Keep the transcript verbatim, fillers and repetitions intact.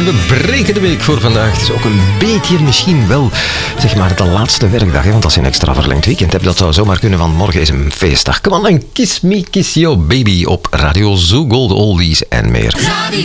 we breken de week voor vandaag. Het is ook een beetje misschien wel, zeg maar, de laatste werkdag. Hè? Want als je een extra verlengd weekend hebt, dat zou zomaar kunnen, want morgen is een feestdag. Come on, en Kiss Me, Kiss Your Baby op Radio Zoo, Gold Oldies en meer. Radio